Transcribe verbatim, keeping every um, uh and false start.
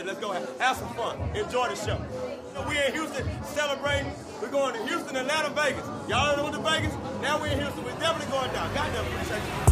it. Let's go have, have some fun. Enjoy the show. We in Houston celebrating. We're going to Houston, Atlanta, Vegas. Y'all know what the Vegas? Now we're in Houston. We're definitely going down. Goddamn, appreciate you.